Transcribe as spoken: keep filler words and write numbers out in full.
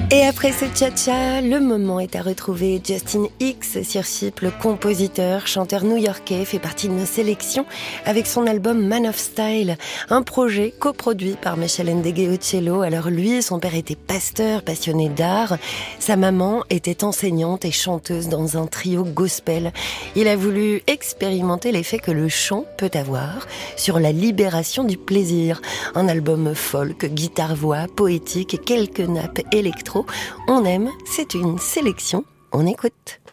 Et après ce tcha-tcha, le moment est à retrouver. Justin Hicks, sur Chypre, le compositeur, chanteur new-yorkais, fait partie de nos sélections avec son album Man of Style, un projet coproduit par Michel Ndegeocello au cello. Alors lui, son père était pasteur, passionné d'art. Sa maman était enseignante et chanteuse dans un trio gospel. Il a voulu expérimenter l'effet que le chant peut avoir sur la libération du plaisir. Un album folk, guitare-voix, poétique et quelques nappes électro. On aime, c'est une sélection, on écoute.